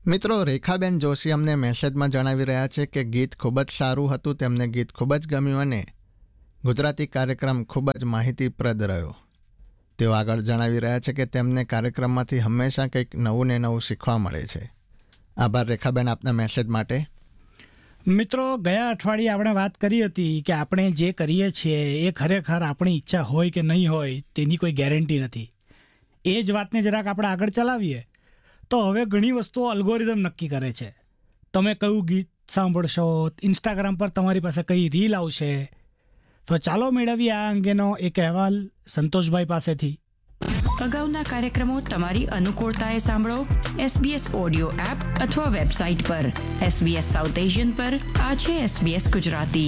મિત્રો, રેખાબેન જોશી અમને મેસેજમાં જણાવી રહ્યા છે કે ગીત ખૂબ જ સારું હતું, તેમને ગીત ખૂબ જ ગમ્યું અને ગુજરાતી કાર્યક્રમ ખૂબ જ માહિતીપ્રદ રહ્યો. તેઓ આગળ જણાવી રહ્યા છે કે તેમને કાર્યક્રમમાંથી હંમેશા કંઈક નવું ને નવું શીખવા મળે છે. આભાર રેખાબેન આપના મેસેજ માટે. મિત્રો, ગયા અઠવાડિયે આપણે વાત કરી હતી કે આપણે જે કરીએ છીએ એ ખરેખર આપણી ઈચ્છા હોય કે નહીં હોય તેની કોઈ ગેરંટી નથી. એ જ વાતને જરાક આપણે આગળ ચલાવીએ તો હવે ઘણી વસ્તુઓ અલ્ગોરિધમ નક્કી કરે છે. તમે કયું ગીત સાંભળશો, ઇન્સ્ટાગ્રામ પર તમારી પાસે કઈ રીલ આવશે. તો ચાલો મેળવીએ આ અંગેનો એક અહેવાલ સંતોષભાઈ પાસેથી. અગાઉના કાર્યક્રમો તમારી અનુકૂળતાએ સાંભળો SBS ઓડિયો એપ અથવા વેબસાઇટ પર. SBS સાઉથ એશિયન પર આ છે SBS ગુજરાતી.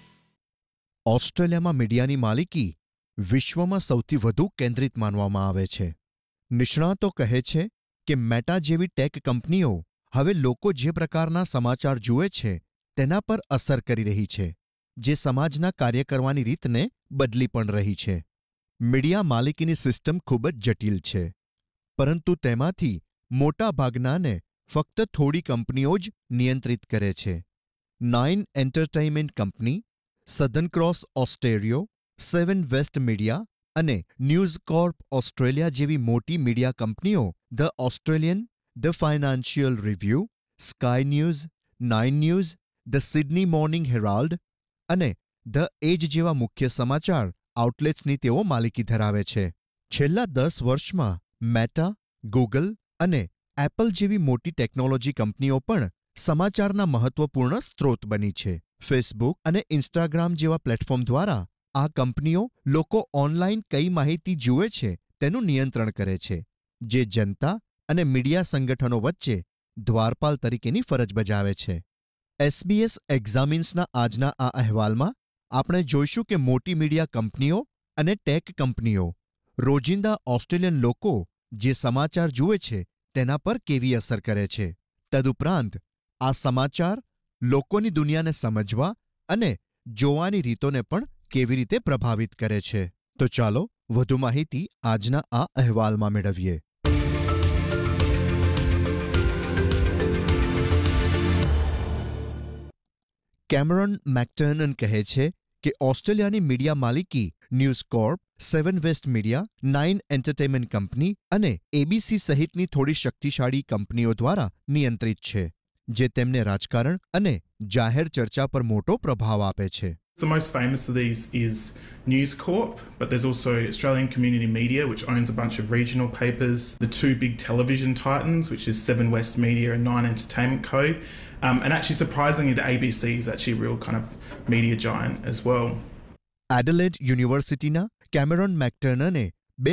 ઓસ્ટ્રેલિયામાં મીડિયાની માલિકી વિશ્વમાં સૌથી વધુ કેન્દ્રિત માનવામાં આવે છે. નિષ્ણાતો કહે છે કે મેટા જેવી ટેક કંપનીઓ હવે લોકો જે પ્રકારના સમાચાર જુએ છે તેના પર અસર કરી રહી છે, જે સમાજના કાર્ય કરવાની રીતને બદલી પણ રહી છે. મીડિયા માલિકીની સિસ્ટમ ખૂબ જ જટિલ છે, પરંતુ તેમાંથી મોટા ભાગનાને ફક્ત થોડી કંપનીઓ જ નિયંત્રિત કરે છે. 9 entertainment company, southern cross Australia, 7 waste media અને ન્યૂઝ કોર્પ ઓસ્ટ્રેલિયા જેવી મોટી મીડિયા કંપનીઓ the Australian, the financial review, sky news, 9 news, the Sydney morning Herald અને ધ એજ જેવા મુખ્ય સમાચાર આઉટલેટ્સની તેઓ માલિકી ધરાવે છે. છેલ્લા 10 વર્ષમાં મેટા, ગૂગલ અને એપલ જેવી મોટી ટેકનોલોજી કંપનીઓ પણ સમાચારના મહત્વપૂર્ણ સ્ત્રોત બની છે. ફેસબુક અને ઇન્સ્ટાગ્રામ જેવા પ્લેટફોર્મ દ્વારા આ કંપનીઓ લોકો ઓનલાઈન કઈ માહિતી જુએ છે તેનું નિયંત્રણ કરે છે, જે જનતા અને મીડિયા સંગઠનો વચ્ચે દ્વારપાલ તરીકેની ફરજ બજાવે છે. SBS એક્ઝામિન્સના આજના આ અહેવાલમાં આપણે જોઈશું કે મોટી મીડિયા કંપનીઓ અને ટેક કંપનીઓ રોજિંદા ઓસ્ટ્રેલિયન લોકો જે સમાચાર જુએ છે તેના પર કેવી અસર કરે છે. તદુપરાંત આ સમાચાર લોકોની દુનિયાને સમજવા અને જોવાની રીતોને પણ કેવી રીતે પ્રભાવિત કરે છે. તો ચાલો વધુ માહિતી આજના આ અહેવાલમાં મેળવીએ. કેમરોન મેકટર્નન કહે છે કે ઓસ્ટ્રેલિયાની મીડિયા માલિકી news Corp, 7 waste media, 9 entertainment company અને ABC સહિતની થોડી શક્તિશાળી કંપનીઓ દ્વારા નિયંત્રિત છે, જે તેમને રાજકારણ અને જાહેર ચર્ચા પર મોટો પ્રભાવ આપે છે. The most famous of these is News Corp, but there's also Australian Community Media, which owns a bunch of regional papers, the two big television titans, which is 7 West Media and 9 Entertainment Co. And actually, surprisingly, the ABC is actually a real kind of media giant as well. Adelaide યુનિવર્સિટીના કેમરોન મેકટર્નને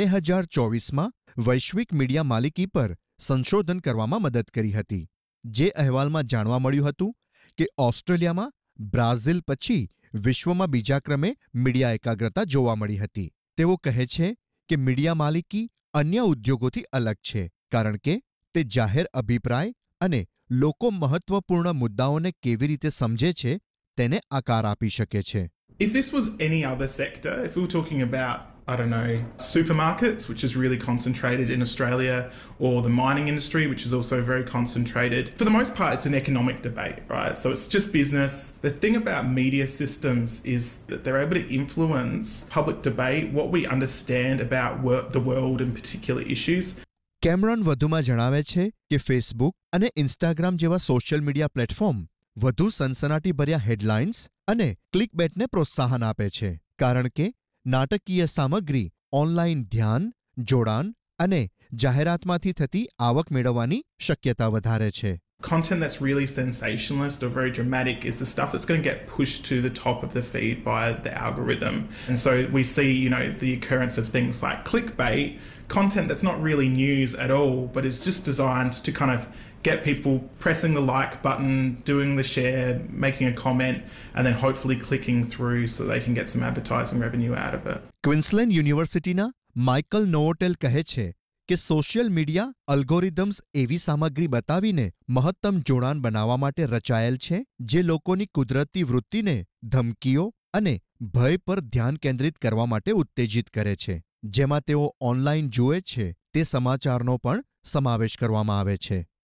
2024માં વૈશ્વિક media માલિકી પર સંશોધન કરવામાં મદદ કરી હતી, જે અહેવાલમાં જાણવા મળ્યું હતું કે ઓસ્ટ્રેલિયામાં બ્રાઝિલ પછી વિશ્વમાં બીજા ક્રમે મીડિયા એકાગ્રતા જોવા મળી હતી. તેઓ કહે છે કે મીડિયા માલિકી અન્ય ઉદ્યોગોથી અલગ છે, કારણ કે તે જાહેર અભિપ્રાય અને લોકો મહત્વપૂર્ણ મુદ્દાઓને કેવી રીતે સમજે છે તેને આકાર આપી શકે છે. If this was any other sector, if we were talking about, I don't know, supermarkets, which is really concentrated in Australia, or the mining industry, which is also very concentrated, for the most part, it's an economic debate, right? So it's just business. The thing about media systems is that they're able to influence public debate, what we understand about the world and particular issues. કેમરોન વધુમાં જણાવે છે કે Facebook અને Instagram જેવા social media platform વધુ સનસનાટીભર્યા headlines અને ક્લિકબેટને પ્રોત્સાહન આપે છે, કારણ કે નાટકીય સામગ્રી ઓનલાઈન ધ્યાન, જોડાણ અને જાહેરાતમાંથી થતી આવક મેળવવાની શક્યતા વધારે છે. Content that's really sensationalist or very dramatic is the stuff that's going to get pushed to the top of the feed by the algorithm. And so we see, the occurrence of things like clickbait, content that's not really news at all, but is just designed to kind of get people pressing the like button, doing the share, making a comment, and then hopefully clicking through so they can get some advertising revenue out of it. Queensland યુનિવર્સિટીના Michael નોવોટેલ કહે છે કે social media algorithms એવી સામગ્રી બતાવીને મહત્તમ જોડાણ બનાવવા માટે રચાયેલ છે, જે લોકોની કુદરતી વૃત્તિને ધમકીઓ અને ભય પર ધ્યાન કેન્દ્રિત કરવા માટે ઉત્તેજિત કરે છે. જેમાં તેઓ ઓનલાઈન જુએ છે તે સમાચારનો પણ સમાવેશ કરવામાં આવે છે.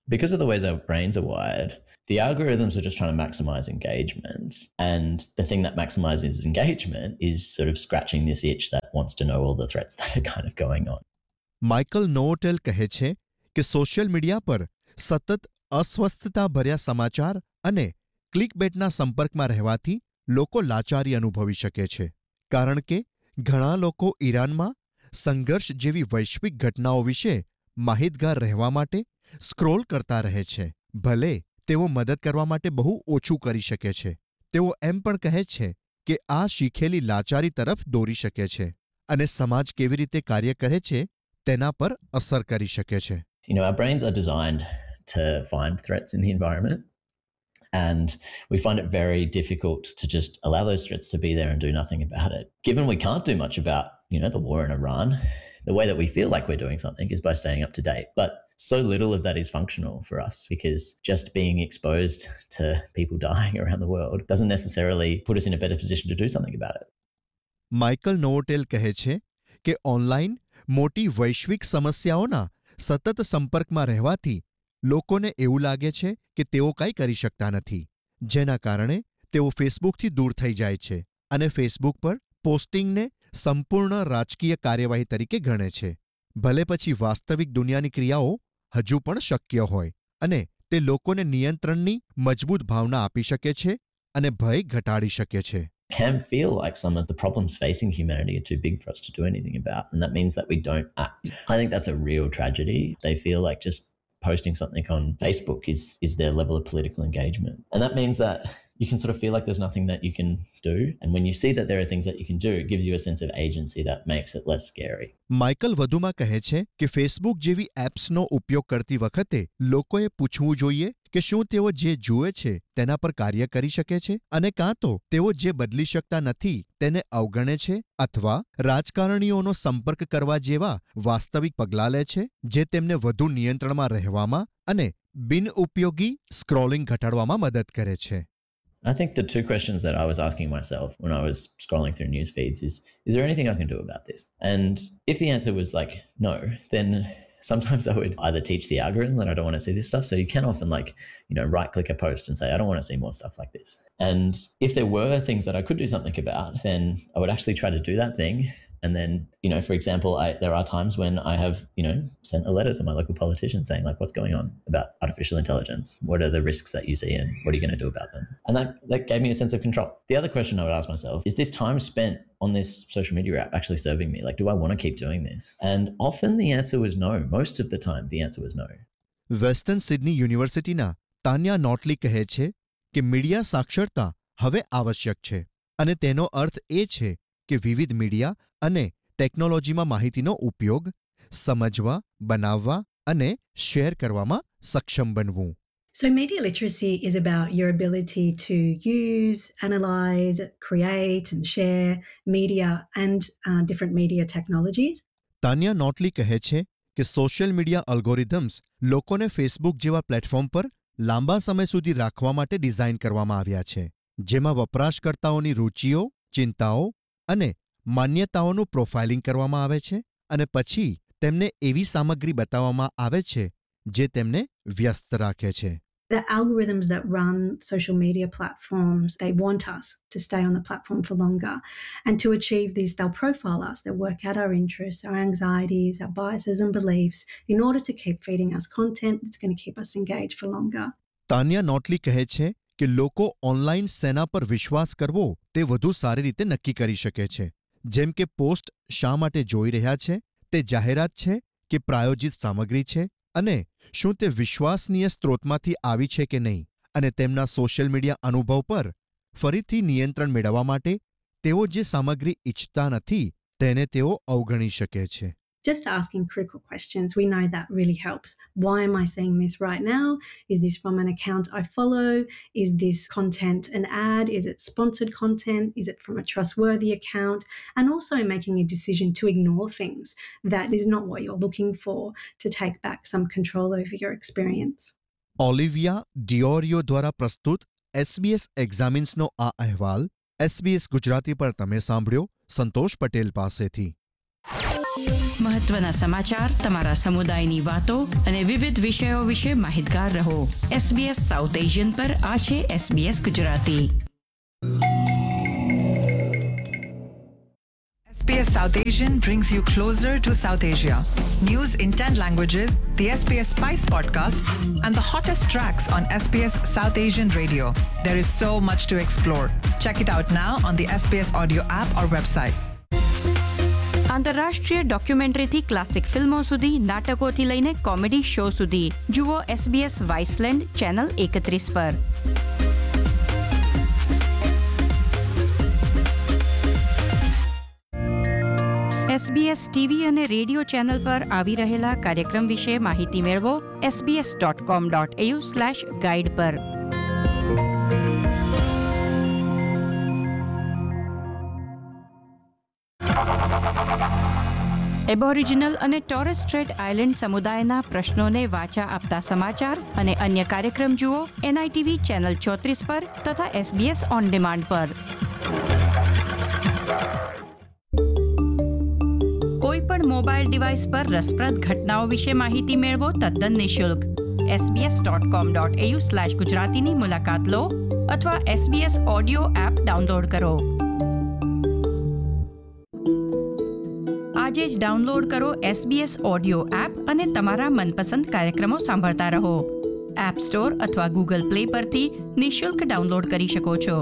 Because of the ways our brains are wired, the algorithms are just trying to maximize engagement. And the thing that maximizes engagement is sort of scratching this itch that wants to know all the threats that are kind of going on. Michael નોવોટેલ કહે છે કે social media પર સતત અસ્વસ્થતાભર્યા સમાચાર અને ક્લિકબેટના સંપર્કમાં રહેવાથી લોકો લાચારી અનુભવી શકે છે, કારણ કે ઘણા લોકો ઈરાનમાં સંઘર્ષ જેવી વૈશ્વિક ઘટનાઓ વિશે માહિતગાર રહેવા માટે સ્ક્રોલ કરતા રહે છે, ભલે તેઓ મદદ કરવા માટે બહુ ઓછું કરી શકે છે. તેઓ એમ પણ કહે છે કે આ શીખેલી લાચારી તરફ દોરી શકે છે અને સમાજ કેવી રીતે કાર્ય કરે છે તેના પર અસર કરી શકે છે. You know, our brains are designed to find threats in the environment. And we find it very difficult to just allow those threats to be there and do nothing about it. Given we can't do much about, you know, the war in Iran, the way that we feel like we're doing something is by staying up to date. But so little of that is functional for us because just being exposed to people dying around the world doesn't necessarily put us in a better position to do something about it. Michael નોવોટેલ કહે છે કે online મોટી વૈશ્વિક સમસ્યાઓના સતત સંપર્કમાં રહેવાથી લોકોને એવું લાગે છે કે તેઓ કાંઈ કરી શકતા નથી, જેના કારણે તેઓ ફેસબુકથી દૂર થઈ જાય છે અને ફેસબુક પર પોસ્ટિંગને સંપૂર્ણ રાજકીય કાર્યવાહી તરીકે ગણે છે, ભલે પછી વાસ્તવિક દુનિયાની ક્રિયાઓ હજુ પણ શક્ય હોય, અને તે લોકોને નિયંત્રણની મજબૂત ભાવના આપી શકે છે અને ભય ઘટાડી શકે છે. Can feel like some of the problems facing humanity are too big for us to do anything about, and that means that we don't act. I think that's a real tragedy. They feel like just posting something on Facebook is their level of political engagement. And that means that you can sort of feel like there's nothing that you can do. And when you see that there are things that you can do, it gives you a sense of agency that makes it less scary. Michael વધુમાં કહે છે કે Facebook જેવી એપ્સનો ઉપયોગ કરતી વખતે લોકોએ પૂછવું જોઈએ કે શું તેઓ જે જુએ છે તેના પર કાર્ય કરી શકે છે અને કાં તો તેઓ જે બદલી શકતા નથી તેને અવગણે છે અથવા રાજકારણીઓનો સંપર્ક કરવા જેવા વાસ્તવિક પગલાં લે છે જે તેમને વધુ નિયંત્રણમાં રહેવામાં અને બિનઉપયોગી સ્ક્રોલિંગ ઘટાડવામાં મદદ કરે છે. I think the two questions that I was asking myself when I was scrolling through news feeds is there anything I can do about this? And if the answer was like no, then sometimes I would either teach the algorithm that I don't want to see this stuff. So you can often right click a post and say, I don't want to see more stuff like this. And if there were things that I could do something about, then I would actually try to do that thing. And then, for example, there are times when I have, sent a letter to my local politician saying what's going on about artificial intelligence? What are the risks that you see and what are you going to do about them? And that gave me a sense of control. The other question I would ask myself, is this time spent on this social media app actually serving me? Do I want to keep doing this? And often the answer was no. Most of the time the answer was no. Western Sydney યુનિવર્સિટીના Tanya નોટલી કહે છે કે media સાક્ષરતા હવે આવશ્યક છે અને તેનો અર્થ એ છે કે વિવિધ મીડિયા અને ટેકનોલોજીમાં માહિતીનો ઉપયોગ સમજવા, બનાવવા અને શેર કરવામાં સક્ષમ બનવું. So media literacy is about your ability to use, analyze, create and share media and different media technologies. Tanya નોટલી કહે છે કે સોશિયલ મીડિયા અલ્ગોરિધમ્સ લોકોને ફેસબુક જેવા પ્લેટફોર્મ પર લાંબા સમય સુધી રાખવા માટે ડિઝાઇન કરવામાં આવ્યા છે, જેમાં વપરાશકર્તાઓની રુચિઓ, ચિંતાઓ અને માન્યતાઓનું પ્રોફાઇલિંગ કરવામાં આવે છે અને પછી તેમને એવી સામગ્રી બતાવવામાં આવે છે જે તેમને વ્યસ્ત રાખે છે. The algorithms that run social media platforms, they want us to stay on the platform for longer. And to achieve this, they'll profile us. They'll work out our interests, our anxieties, our biases and beliefs in order to keep feeding us content that's going to keep us engaged for longer. Tanya નોટલી કહે છે કે લોકો online સેના પર વિશ્વાસ કરવો તે વધુ સારી રીતે નક્કી કરી શકે છે, જેમ કે પોસ્ટ શા માટે જોઈ રહ્યા છે, તે જાહેરાત છે કે પ્રાયોજિત સામગ્રી છે અને શું તે વિશ્વાસનીય સ્ત્રોતમાંથી આવી છે કે નહીં, અને તેમના સોશિયલ મીડિયા અનુભવ પર ફરીથી નિયંત્રણ મેળવવા માટે તેઓ જે સામગ્રી ઇચ્છતા નથી તેને તેઓ અવગણી શકે છે. Just asking critical questions, we know that really helps. Why am I seeing this right now? Is this from an account I follow? Is this content an ad? Is it sponsored content? Is it from a trustworthy account? And also making a decision to ignore things that is not what you're looking for, to take back some control over your experience. ઓલિવિયા ડિયોરિયો દ્વારા પ્રસ્તુત SBS એક્ઝામિન્સનો આ અહેવાલ SBS Gujarati પર તમે સાંભળ્યો સંતોષ પટેલ પાસેથી. મહત્વના સમાચાર, તમારા સમુદાયની વાતો અને વિવિધ વિષયો વિશે માહિતગાર રહો. SBS સાઉથ એશિયન પર આ છે SBS Gujarati. SBS South Asian brings you closer to South Asia. News in 10 languages, the SBS Spice podcast, and the hottest tracks on SBS South Asian radio. There is so much to explore. Check it out now on the SBS audio app or website. આંતરરાષ્ટ્રીય ડોક્યુમેન્ટરીથી classic ફિલ્મો સુધી, નાટકોથી લઈને comedy show સુધી જુઓ SBS વાઇસલેન્ડ channel 31 પર. SBS TV અને radio channel પર આવી રહેલા કાર્યક્રમ વિશે માહિતી મેળવો sbs.com.au/guide પર. એબોરિજિનલ અને ટોરેસ સ્ટ્રેટ આઇલેન્ડ સમુદાયના પ્રશ્નોને વાચા આપતા સમાચાર અને અન્ય કાર્યક્રમ જુઓ NITV ચેનલ 34 પર તથા SBS ઓન ડિમાન્ડ પર. કોઈ પણ મોબાઈલ ડિવાઇસ પર રસપ્રદ ઘટનાઓ વિશે માહિતી મેળવો તદ્દન નિઃશુલ્ક. sbs.com.au/ગુજરાતીની મુલાકાત લો અથવા SBS ઓડિયો એપ ડાઉનલોડ કરો. આજે જ ડાઉનલોડ કરો SBS ઓડિયો એપ અને તમારા મનપસંદ કાર્યક્રમો સાંભળતા રહો. એપ સ્ટોર અથવા ગૂગલ પ્લે પરથી નિઃશુલ્ક ડાઉનલોડ કરી શકો છો.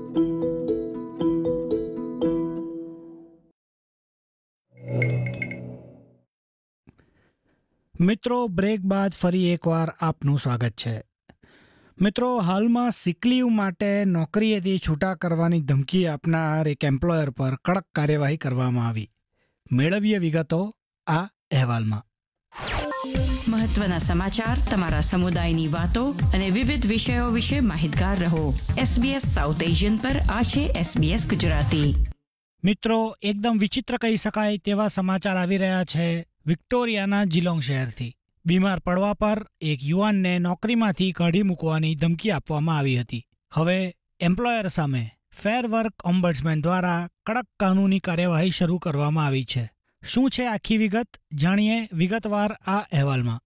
મિત્રો, બ્રેક બાદ ફરી એકવાર આપનું સ્વાગત છે. મિત્રો, હાલમાં સિક લીવ માટે નોકરીએથી છૂટા કરવાની ધમકી આપનાર એક એમ્પ્લોયર પર કડક કાર્યવાહી કરવામાં આવી. મેળવીએ વિગતો આ અહેવાલમાં. મહત્વના સમાચાર, તમારા સમુદાયની વાતો અને વિવિધ વિષયો વિશે માહિતગાર રહો. SBS સાઉથ એશિયન પર આ છે SBS ગુજરાતી. મિત્રો, એકદમ વિચિત્ર કહી શકાય તેવા સમાચાર આવી રહ્યા છે વિક્ટોરિયાના જિલોંગ શહેરથી. બીમાર પડવા પર એક યુવાનને નોકરીમાંથી કાઢી મૂકવાની ધમકી આપવામાં આવી હતી. હવે એમ્પ્લોયર સામે ફેર વર્ક ઓમ્બડ્સમેન દ્વારા કડક કાનૂની કાર્યવાહી શરૂ કરવામાં આવી છે. શું છે આખી વિગત, જાણીએ વિગતવાર આ અહેવાલમાં.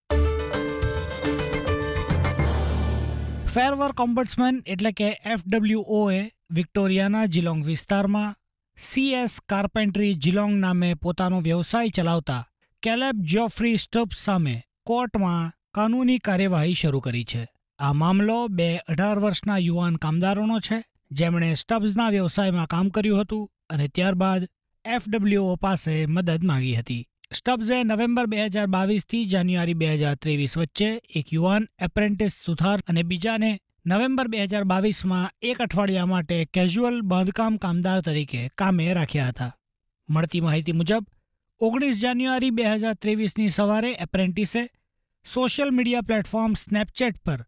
ફેર વર્ક ઓમ્બડ્સમેન એટલે કે FWOએ વિક્ટોરિયાના જિલોંગ વિસ્તારમાં CS કાર્પેન્ટ્રી જિલોંગ નામે પોતાનો વ્યવસાય ચલાવતા કેલેબ જોફ્રી સ્ટબ્સ સામે કોર્ટમાં કાનૂની કાર્યવાહી શરૂ કરી છે. આ મામલો 18 વર્ષના યુવાન કામદારોનો છે, જેમણે સ્ટબ્સના વ્યવસાયમાં કામ કર્યું હતું અને ત્યારબાદ FWO પાસે મદદ માંગી હતી. સ્ટબ્સે નવેમ્બર 2022થી જાન્યુઆરી 2023 વચ્ચે એક યુવાન એપ્રેન્ટિસ સુથાર અને બીજાને નવેમ્બર 2022માં એક અઠવાડિયા માટે કેઝ્યુઅલ બાંધકામ કામદાર તરીકે કામે રાખ્યા હતા. મળતી માહિતી મુજબ 19 જાન્યુઆરી 2023ની સવારે એપ્રેન્ટિસે સોશિયલ મીડિયા પ્લેટફોર્મ સ્નેપચેટ પર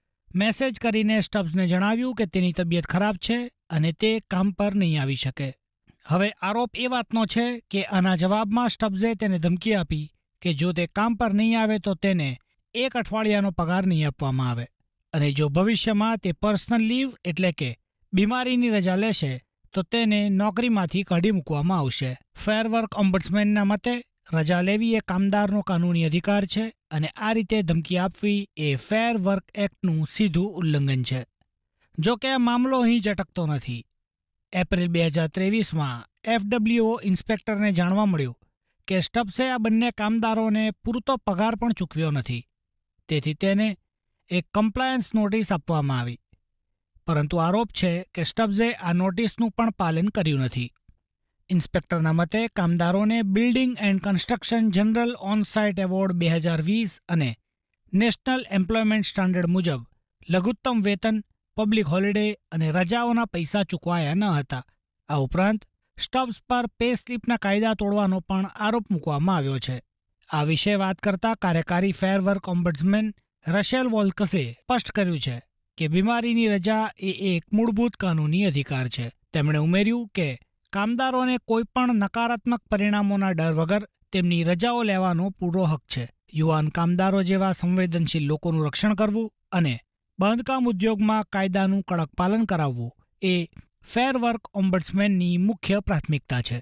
મેસેજ કરીને સ્ટબ્સને જણાવ્યું કે તેની તબિયત ખરાબ છે અને તે કામ પર નહીં આવી શકે. હવે આરોપ એ વાતનો છે કે આના જવાબમાં સ્ટબ્સે તેને ધમકી આપી કે જો તે કામ પર નહીં આવે તો તેને 1 અઠવાડિયાનો પગાર નહીં આપવામાં આવે અને જો ભવિષ્યમાં તે પર્સનલ લીવ એટલે કે બીમારીની રજા લેશે તો તેને નોકરીમાંથી કાઢી મૂકવામાં આવશે. ફેર વર્ક ઓમ્બડ્સમેનના મતે રજા લેવી એ કામદારનો કાનૂની અધિકાર છે અને આ રીતે ધમકી આપવી એ ફેર વર્ક એક્ટનું સીધું ઉલ્લંઘન છે. જો કે આ મામલો અહીં જ અટકતો નથી. એપ્રિલ 2023માં FWO ઇન્સ્પેક્ટરને જાણવા મળ્યું કે સ્ટબ્સે આ બંને કામદારોને પૂરતો પગાર પણ ચૂકવ્યો નથી. તેથી તેને એક કમ્પ્લાયન્સ નોટિસ આપવામાં આવી. પરંતુ આરોપ છે કે સ્ટબ્સે આ નોટિસનું પણ પાલન કર્યું નથી. ઇન્સ્પેક્ટરના મતે કામદારોને building and construction general on site award 2020 અને નેશનલ એમ્પ્લોયમેન્ટ સ્ટાન્ડર્ડ મુજબ લઘુત્તમ વેતન, પબ્લિક હોલિડે અને રજાઓના પૈસા ચૂકવાયા ન હતા. આ ઉપરાંત સ્ટબ્સ પર પે સ્લીપના કાયદા તોડવાનો પણ આરોપ મૂકવામાં આવ્યો છે. આ વિશે વાત કરતા કાર્યકારી ફેર વર્ક ઓમ્બડ્સમેન રશેલ વોલ્કસે સ્પષ્ટ કર્યું છે કે બીમારીની રજા એ એક મૂળભૂત કાનૂની અધિકાર છે. તેમણે ઉમેર્યું કે કામદારોને કોઈપણ નકારાત્મક પરિણામોના ડર વગર તેમની રજાઓ લેવાનો પૂરો હક છે. યુવાન કામદારો જેવા સંવેદનશીલ લોકોનું રક્ષણ કરવું અને બાંધકામ ઉદ્યોગમાં કાયદાનું કડક પાલન કરાવવું એ ફેર વર્ક ઓમ્બડ્સમેનની મુખ્ય પ્રાથમિકતા છે.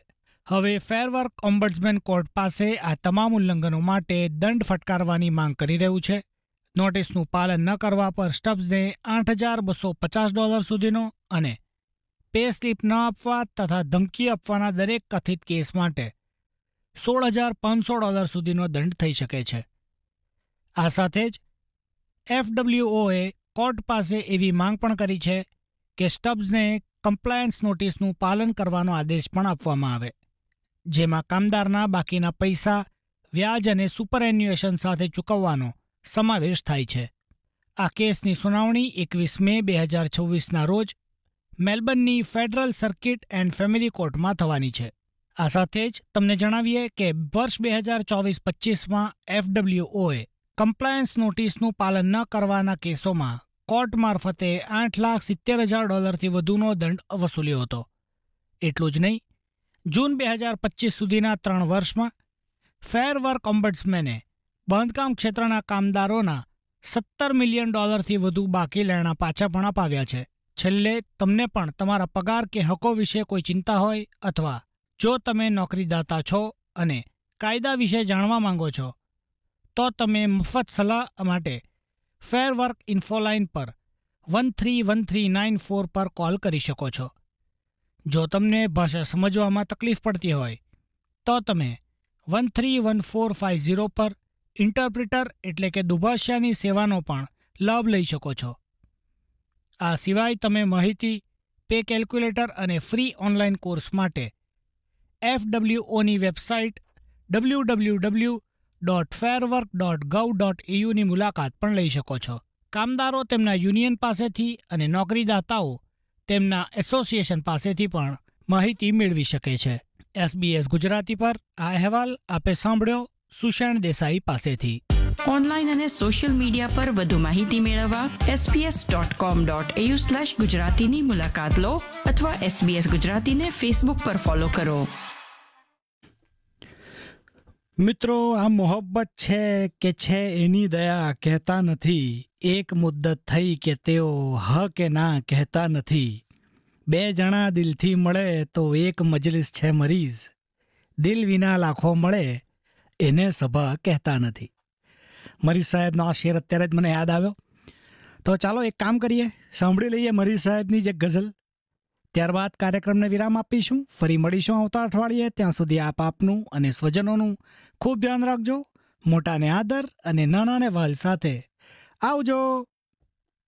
હવે ફેર વર્ક ઓમ્બડ્સમેન કોર્ટ પાસે આ તમામ ઉલ્લંઘનો માટે દંડ ફટકારવાની માંગ કરી રહ્યું છે. નોટિસનું પાલન ન કરવા પર સ્ટબ્સને $8,250 સુધીનો અને પે સ્લીપ ન આપવા તથા ધમકી આપવાના દરેક કથિત કેસ માટે $16,500 સુધીનો દંડ થઈ શકે છે. આ સાથે જ FWOએ કોર્ટ પાસે એવી માંગ પણ કરી છે કે સ્ટબ્સને કમ્પ્લાયન્સ નોટિસનું પાલન કરવાનો આદેશ પણ આપવામાં આવે, જેમાં કામદારના બાકીના પૈસા, વ્યાજ અને સુપરએન્યુએશન સાથે ચૂકવવાનો સમાવેશ થાય છે. આ કેસની સુનાવણી 21 મે 2026ના રોજ મેલબર્નની ફેડરલ સર્કિટ એન્ડ ફેમિલી કોર્ટમાં થવાની છે. આ સાથે જ તમને જણાવીએ કે વર્ષ 2024-25માં FWOએ કમ્પ્લાયન્સ નોટિસનું પાલન ન કરવાના કેસોમાં કોર્ટ મારફતે $8,70,000થી વધુનો દંડ વસૂલ્યો હતો. એટલું જ નહીં, જૂન 2025 સુધીના 3 વર્ષમાં ફેર વર્ક ઓમ્બડ્સમેને બાંધકામ ક્ષેત્રના કામદારોના $17 મિલિયન વધુ બાકી લેણાં પાછા પણ અપાવ્યા છે. છેલ્લે તમને પણ તમારા પગાર કે હકો વિશે કોઈ ચિંતા હોય અથવા જો તમે નોકરીદાતા છો અને કાયદા વિશે જાણવા માંગો છો તો તમે મફત સલાહ માટે ફેર વર્ક ઇન્ફોલાઇન પર 131394 પર કોલ કરી શકો છો. જો તમને ભાષા સમજવામાં તકલીફ પડતી હોય તો તમે 131450 પર ઇન્ટરપ્રિટર એટલે કે દુભાષાની સેવાનો પણ લાભ લઈ શકો છો. આ સિવાય તમે માહિતી, પે કેલ્ક્યુલેટર અને ફ્રી ઓનલાઈન કોર્સ માટે FWOની વેબસાઇટ www.fairwork.gov.au ની મુલાકાત પણ લઈ શકો છો. કામદારો તેમના યુનિયન પાસેથી અને નોકરીદાતાઓ તેમના એસોસિએશન પાસેથી પણ માહિતી મેળવી શકે છે. SBS ગુજરાતી પર આ અહેવાલ આપે સાંભળ્યો સુષેણ દેસાઈ પાસેથી. ઓનલાઈન અને સોશિયલ મીડિયા પર વધુ માહિતી મેળવવા sbs.com.au/ગુજરાતીની મુલાકાત લો અથવા SBS ગુજરાતીને ફેસબુક પર ફોલો કરો. મિત્રો, આ મોહબ્બત છે કે છે એની દયા કહેતા નથી. એક મુદ્દત થઈ કે તેઓ હ કે ના કહેતા નથી. 2 જણા દિલથી મળે તો એક મજલિસ છે મરીઝ. દિલ વિના લાખો મળે એને સભા કહેતા નથી. મરીઝ સાહેબનો આ શેર અત્યારે જ મને યાદ આવ્યો. તો ચાલો એક કામ કરીએ, સાંભળી લઈએ મરીઝ સાહેબની જે ગઝલ. ત્યારબાદ કાર્યક્રમને વિરામ આપીશું. ફરી મળીશું આવતા અઠવાડિયે. ત્યાં સુધી આપ આપનું અને સ્વજનોનું ખૂબ ધ્યાન રાખજો. મોટાને આદર અને નાનાને વાલ સાથે આવજો.